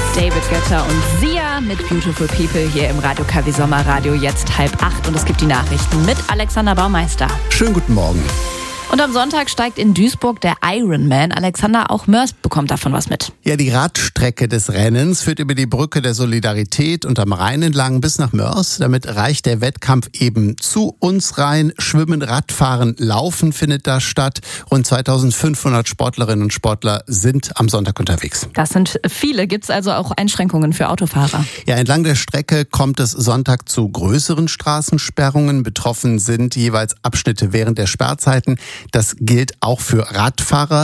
David Guetta und Sia mit Beautiful People hier im Radio KW Sommerradio, jetzt 7:30 und es gibt die Nachrichten mit Alexander Baumeister. Schönen guten Morgen. Und am Sonntag steigt in Duisburg der Ironman. Alexander, auch Mörs bekommt davon was mit. Ja, die Radstrecke des Rennens führt über die Brücke der Solidarität und am Rhein entlang bis nach Mörs. Damit reicht der Wettkampf eben zu uns rein. Schwimmen, Radfahren, Laufen findet da statt. Rund 2500 Sportlerinnen und Sportler sind am Sonntag unterwegs. Das sind viele. Gibt es also auch Einschränkungen für Autofahrer? Ja, entlang der Strecke kommt es Sonntag zu größeren Straßensperrungen. Betroffen sind jeweils Abschnitte während der Sperrzeiten. Das gilt auch für Radfahrer.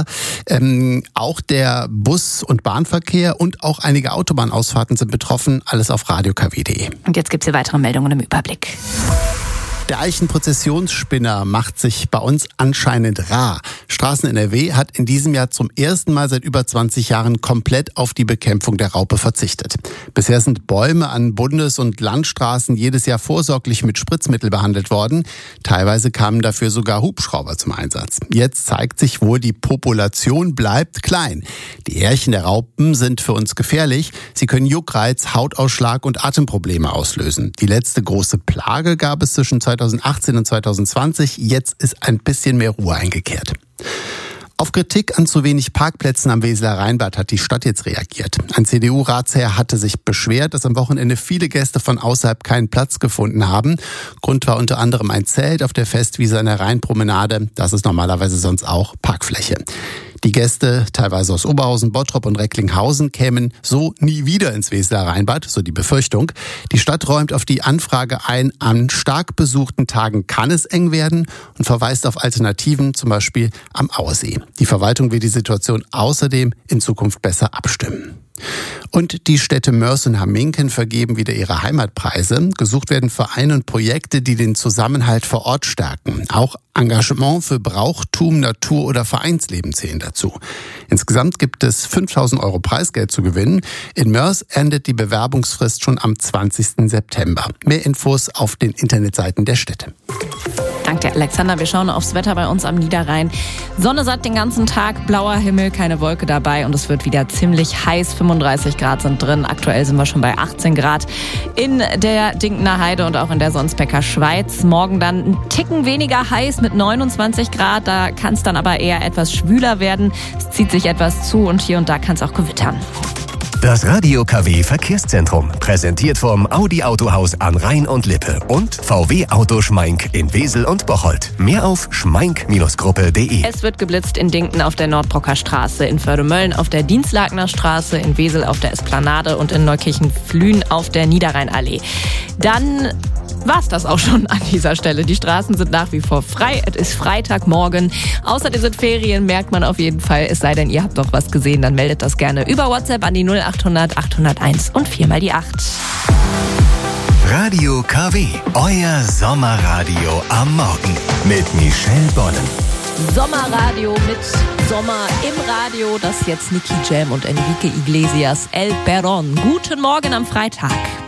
Auch der Bus- und Bahnverkehr und auch einige Autobahnausfahrten sind betroffen. Alles auf radiokw.de. Und jetzt gibt es hier weitere Meldungen im Überblick. Der Eichenprozessionsspinner macht sich bei uns anscheinend rar. Straßen NRW hat in diesem Jahr zum ersten Mal seit über 20 Jahren komplett auf die Bekämpfung der Raupe verzichtet. Bisher sind Bäume an Bundes- und Landstraßen jedes Jahr vorsorglich mit Spritzmittel behandelt worden. Teilweise kamen dafür sogar Hubschrauber zum Einsatz. Jetzt zeigt sich wohl, die Population bleibt klein. Die Ährchen der Raupen sind für uns gefährlich. Sie können Juckreiz, Hautausschlag und Atemprobleme auslösen. Die letzte große Plage gab es zwischen 2018 und 2020. Jetzt ist ein bisschen mehr Ruhe eingekehrt. Auf Kritik an zu wenig Parkplätzen am Weseler Rheinbad hat die Stadt jetzt reagiert. Ein CDU-Ratsherr hatte sich beschwert, dass am Wochenende viele Gäste von außerhalb keinen Platz gefunden haben. Grund war unter anderem ein Zelt auf der Festwiese an der Rheinpromenade. Das ist normalerweise sonst auch Parkfläche. Die Gäste, teilweise aus Oberhausen, Bottrop und Recklinghausen, kämen so nie wieder ins Weseler Rheinbad, so die Befürchtung. Die Stadt räumt auf die Anfrage ein, an stark besuchten Tagen kann es eng werden und verweist auf Alternativen, zum Beispiel am Auersee. Die Verwaltung will die Situation außerdem in Zukunft besser abstimmen. Und die Städte Mörs und Hamminken vergeben wieder ihre Heimatpreise. Gesucht werden Vereine und Projekte, die den Zusammenhalt vor Ort stärken. Auch Engagement für Brauchtum, Natur oder Vereinsleben zählen dazu. Insgesamt gibt es 5.000 € Preisgeld zu gewinnen. In Mörs endet die Bewerbungsfrist schon am 20. September. Mehr Infos auf den Internetseiten der Städte. Danke, Alexander. Wir schauen aufs Wetter bei uns am Niederrhein. Sonne satt den ganzen Tag, blauer Himmel, keine Wolke dabei und es wird wieder ziemlich heiß. 35 Grad sind drin. Aktuell sind wir schon bei 18 Grad in der Dinkener Heide und auch in der Sonsbecker Schweiz. Morgen dann ein Ticken weniger heiß mit 29 Grad. Da kann es dann aber eher etwas schwüler werden. Es zieht sich etwas zu und hier und da kann es auch gewittern. Das Radio KW Verkehrszentrum, präsentiert vom Audi Autohaus an Rhein und Lippe und VW Auto Schmeink in Wesel und Bocholt. Mehr auf schmeink-gruppe.de. Es wird geblitzt in Dinken auf der Nordbrocker Straße, in Förde-Mölln auf der Dienstlakener Straße, in Wesel auf der Esplanade und in Neukirchen-Flühen auf der Niederrheinallee. Dann war's das auch schon an dieser Stelle. Die Straßen sind nach wie vor frei. Es ist Freitagmorgen. Außerdem sind Ferien, merkt man auf jeden Fall. Es sei denn, ihr habt doch was gesehen, dann meldet das gerne über WhatsApp an die 0800 801 und 4x8. Radio KW, euer Sommerradio am Morgen mit Michelle Bollen. Sommerradio mit Sommer im Radio. Das ist jetzt Nicky Jam und Enrique Iglesias El Perón. Guten Morgen am Freitag.